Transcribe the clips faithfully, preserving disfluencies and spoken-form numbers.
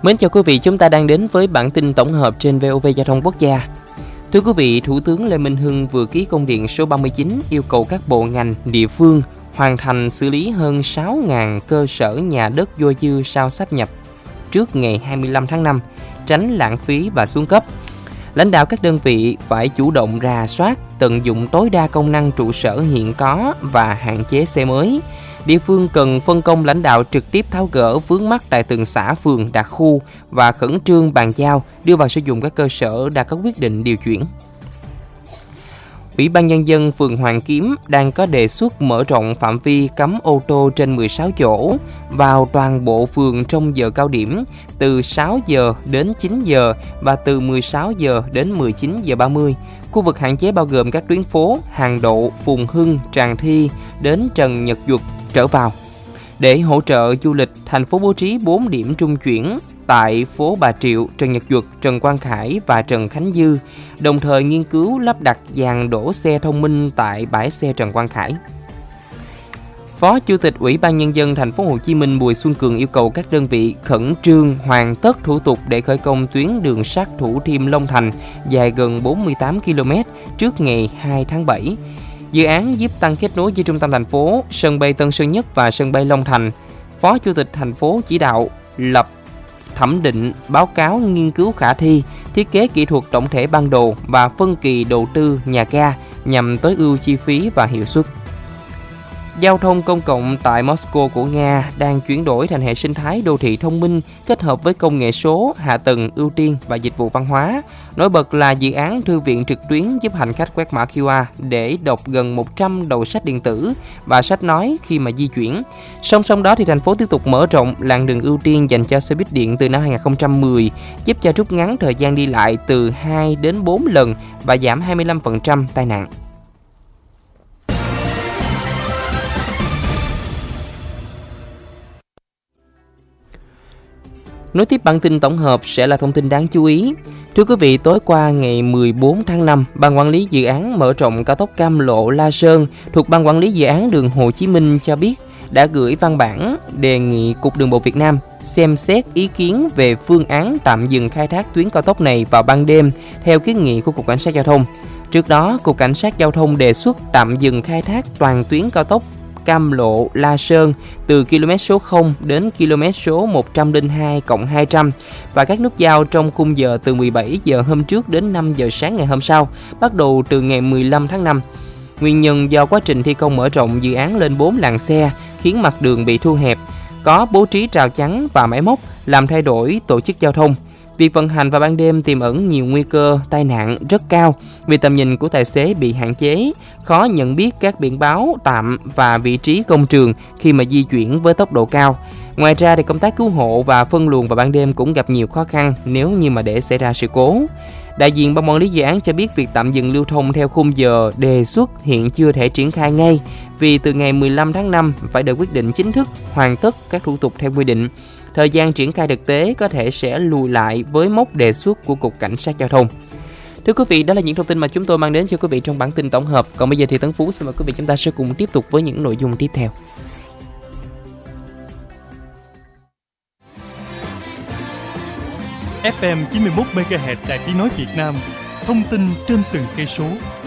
Mến chào quý vị, chúng ta đang đến với bản tin tổng hợp trên vê o vê Giao thông Quốc gia. Thưa quý vị, Thủ tướng Lê Minh Hưng vừa ký công điện số ba mươi chín yêu cầu các bộ ngành, địa phương hoàn thành xử lý hơn sáu nghìn cơ sở nhà đất vô dư sau sáp nhập trước ngày hai mươi lăm tháng năm, tránh lãng phí và xuống cấp. Lãnh đạo các đơn vị phải chủ động rà soát, tận dụng tối đa công năng trụ sở hiện có và hạn chế xây mới. Địa phương cần phân công lãnh đạo trực tiếp tháo gỡ vướng mắc tại từng xã, phường, đặc khu và khẩn trương bàn giao, đưa vào sử dụng các cơ sở đã có quyết định điều chuyển. Ủy ban Nhân dân phường Hoàng Kiếm đang có đề xuất mở rộng phạm vi cấm ô tô trên mười sáu chỗ vào toàn bộ phường trong giờ cao điểm từ sáu giờ đến chín giờ và từ mười sáu giờ đến mười chín giờ ba mươi. Khu vực hạn chế bao gồm các tuyến phố Hàng Độ, Phùng Hưng, Tràng Thi đến Trần Nhật Duật trở vào. Để hỗ trợ du lịch, thành phố bố trí bốn điểm trung chuyển tại phố Bà Triệu, Trần Nhật Duật, Trần Quang Khải và Trần Khánh Dư, đồng thời nghiên cứu lắp đặt dàn đổ xe thông minh tại bãi xe Trần Quang Khải. Phó Chủ tịch Ủy ban Nhân dân thành phố Hồ Chí Minh Bùi Xuân Cường yêu cầu các đơn vị khẩn trương hoàn tất thủ tục để khởi công tuyến đường sắt Thủ Thiêm - Long Thành dài gần bốn mươi tám ki lô mét trước ngày hai tháng bảy. Dự án giúp tăng kết nối giữa trung tâm thành phố, sân bay Tân Sơn Nhất và sân bay Long Thành. Phó Chủ tịch thành phố chỉ đạo lập thẩm định, báo cáo nghiên cứu khả thi, thiết kế kỹ thuật tổng thể ban đầu và phân kỳ đầu tư nhà ga nhằm tối ưu chi phí và hiệu suất. Giao thông công cộng tại Moscow của Nga đang chuyển đổi thành hệ sinh thái đô thị thông minh kết hợp với công nghệ số, hạ tầng ưu tiên và dịch vụ văn hóa. Nổi bật là dự án thư viện trực tuyến giúp hành khách quét mã quy rờ để đọc gần một trăm đầu sách điện tử và sách nói khi mà di chuyển. Song song đó thì thành phố tiếp tục mở rộng làn đường ưu tiên dành cho xe buýt điện từ năm hai không một không, giúp cho rút ngắn thời gian đi lại từ hai đến bốn lần và giảm hai mươi lăm phần trăm tai nạn. Nối tiếp bản tin tổng hợp sẽ là thông tin đáng chú ý. Thưa quý vị, tối qua ngày mười bốn tháng năm, Ban Quản lý Dự án mở rộng cao tốc Cam Lộ - La Sơn thuộc Ban Quản lý Dự án Đường Hồ Chí Minh cho biết đã gửi văn bản đề nghị Cục Đường bộ Việt Nam xem xét ý kiến về phương án tạm dừng khai thác tuyến cao tốc này vào ban đêm theo kiến nghị của Cục Cảnh sát Giao thông. Trước đó, Cục Cảnh sát Giao thông đề xuất tạm dừng khai thác toàn tuyến cao tốc Cam Lộ - La Sơn từ km số không đến km số một trăm lẻ hai cộng hai trăm và các nút giao trong khung giờ từ mười bảy giờ hôm trước đến năm giờ sáng ngày hôm sau, bắt đầu từ ngày mười lăm tháng năm. Nguyên nhân do quá trình thi công mở rộng dự án lên bốn làn xe khiến mặt đường bị thu hẹp, có bố trí rào chắn và máy móc làm thay đổi tổ chức giao thông. Việc vận hành vào ban đêm tiềm ẩn nhiều nguy cơ tai nạn rất cao vì tầm nhìn của tài xế bị hạn chế, khó nhận biết các biển báo tạm và vị trí công trường khi mà di chuyển với tốc độ cao. Ngoài ra thì công tác cứu hộ và phân luồng vào ban đêm cũng gặp nhiều khó khăn nếu như mà để xảy ra sự cố. Đại diện Ban Quản lý Dự án cho biết việc tạm dừng lưu thông theo khung giờ đề xuất hiện chưa thể triển khai ngay vì từ ngày mười lăm tháng năm phải đợi quyết định chính thức hoàn tất các thủ tục theo quy định. Thời gian triển khai thực tế có thể sẽ lùi lại với mốc đề xuất của Cục Cảnh sát Giao thông. Thưa quý vị, đó là những thông tin mà chúng tôi mang đến cho quý vị trong bản tin tổng hợp. Còn bây giờ thì Tấn Phú xin mời quý vị chúng ta sẽ cùng tiếp tục với những nội dung tiếp theo. ép em chín mươi mốt mê ga héc Đài Tiếng nói Việt Nam, thông tin trên từng cây số.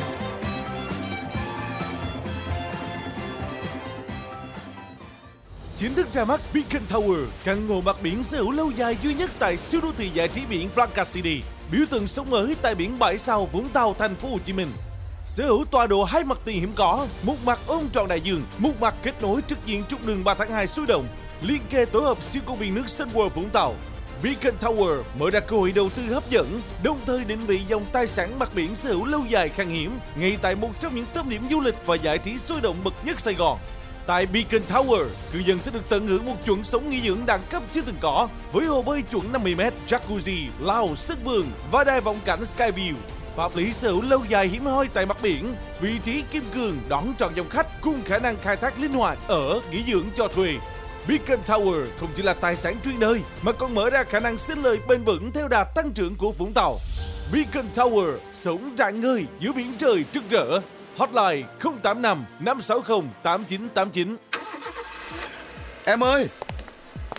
Chính thức ra mắt Beacon Tower, căn hộ mặt biển sở hữu lâu dài duy nhất tại siêu đô thị giải trí biển Playa City, biểu tượng sống mới tại biển Bãi Sau, Vũng Tàu, thành phố Hồ Chí Minh. Sở hữu tọa độ hai mặt tiền hiếm có, một mặt ôm trọn đại dương, một mặt kết nối trực diện trục đường ba tháng hai sôi động, liên kề tổ hợp siêu công viên nước Sun World Vũng Tàu. Beacon Tower mở ra cơ hội đầu tư hấp dẫn, đồng thời định vị dòng tài sản mặt biển sở hữu lâu dài khan hiếm ngay tại một trong những tâm điểm du lịch và giải trí sôi động bậc nhất Sài Gòn. Tại Beacon Tower, cư dân sẽ được tận hưởng một chuẩn sống nghỉ dưỡng đẳng cấp chưa từng có, với hồ bơi chuẩn năm mươi mét, jacuzzi, lao, sân vườn và đài vọng cảnh Skyview. Pháp lý sở hữu lâu dài hiếm hoi tại mặt biển, vị trí kim cương đón trọn dòng khách cùng khả năng khai thác linh hoạt ở nghỉ dưỡng cho thuê. Beacon Tower không chỉ là tài sản truyền đời mà còn mở ra khả năng sinh lời bền vững theo đà tăng trưởng của Vũng Tàu. Beacon Tower sống rạng ngời giữa biển trời rực rỡ. Hotline không tám năm năm sáu không tám chín tám chín. Em ơi,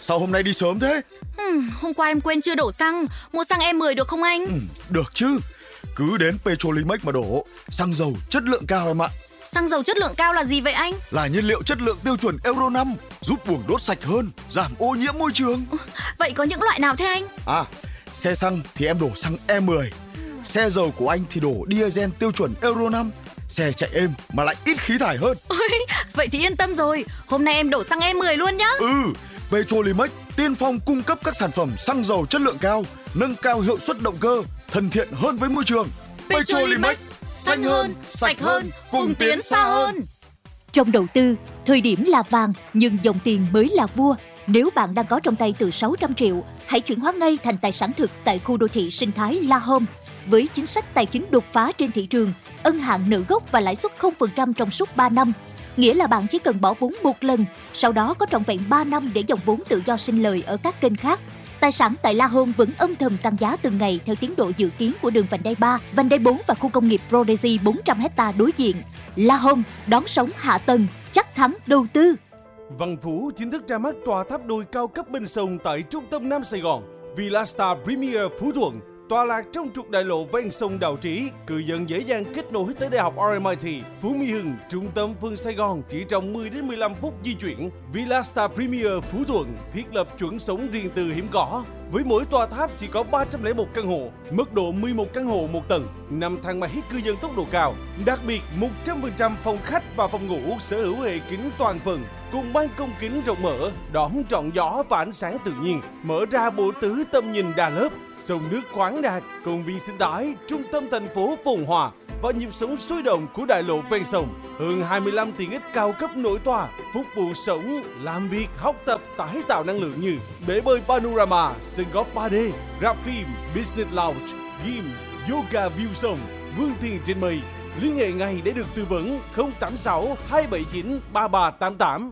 sao hôm nay đi sớm thế? Hmm, hôm qua em quên chưa đổ xăng, mua xăng E mười được không anh? Ừ, được chứ, cứ đến Petrolimex mà đổ. Xăng dầu chất lượng cao em ạ. Xăng dầu chất lượng cao là gì vậy anh? Là nhiên liệu chất lượng tiêu chuẩn Euro năm, giúp buồng đốt sạch hơn, giảm ô nhiễm môi trường. Vậy có những loại nào thế anh? À, xe xăng thì em đổ xăng E mười. Xe dầu của anh thì đổ diesel tiêu chuẩn Euro năm. Xe chạy êm mà lại ít khí thải hơn. Ôi, vậy thì yên tâm rồi. Hôm nay em đổ xăng E mười luôn nhá. Ừ, Petrolimex tiên phong cung cấp các sản phẩm xăng dầu chất lượng cao, nâng cao hiệu suất động cơ, thân thiện hơn với môi trường. Petrolimex, xanh hơn, sạch hơn, cùng tiến xa hơn. Trong đầu tư, thời điểm là vàng nhưng dòng tiền mới là vua. Nếu bạn đang có trong tay từ sáu trăm triệu, hãy chuyển hóa ngay thành tài sản thực tại khu đô thị sinh thái La Home. Với chính sách tài chính đột phá trên thị trường, ân hạn nợ gốc và lãi suất không phần trăm trong suốt ba năm. Nghĩa là bạn chỉ cần bỏ vốn một lần, sau đó có trọn vẹn ba năm để dòng vốn tự do sinh lời ở các kênh khác. Tài sản tại La Home vẫn âm thầm tăng giá từng ngày theo tiến độ dự kiến của đường vành đai ba, vành đai bốn và khu công nghiệp Prodigy bốn trăm héc ta đối diện. La Home đón sóng hạ tầng, chắc thắng đầu tư. Văn Phú chính thức ra mắt tòa tháp đôi cao cấp bên sông tại trung tâm Nam Sài Gòn. Villa Star Premier Phú Thuận, tọa lạc trong trục đại lộ ven sông Đào Trí, cư dân dễ dàng kết nối tới Đại học rờ em i tê, Phú Mỹ Hưng, trung tâm phương Sài Gòn chỉ trong mười đến mười lăm phút di chuyển. Villa Star Premier Phú Thuận thiết lập chuẩn sống riêng tư hiếm có. Với mỗi tòa tháp chỉ có ba trăm lẻ một căn hộ, mức độ mười một căn hộ một tầng, năm thang máy cư dân tốc độ cao. Đặc biệt, một trăm phần trăm phòng khách và phòng ngủ sở hữu hệ kính toàn phần, cùng ban công kính rộng mở, đón trọn gió và ánh sáng tự nhiên, mở ra bộ tứ tầm nhìn đa lớp, sông nước khoáng đạt, công viên sinh thái, trung tâm thành phố phồn hoa và nhịp sống sôi động của đại lộ ven sông. Hơn hai mươi lăm tiện ích cao cấp nội tòa, phục vụ sống, làm việc, học tập, tái tạo năng lượng như bể bơi panorama, sân golf ba D, rạp phim, business lounge, gym, yoga view sông, vươn tiền trên mây. Liên hệ ngay để được tư vấn không tám sáu hai bảy chín ba ba tám tám.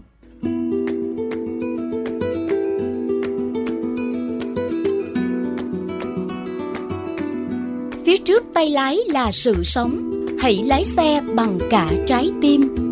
Phía trước tay lái là sự sống, hãy lái xe bằng cả trái tim.